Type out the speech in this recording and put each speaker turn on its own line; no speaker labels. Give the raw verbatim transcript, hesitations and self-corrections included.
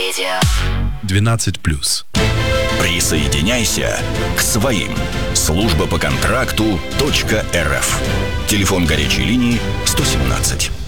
двенадцать плюс.
Присоединяйся к своим. Служба по контракту .рф. Телефон горячей линии сто семнадцать.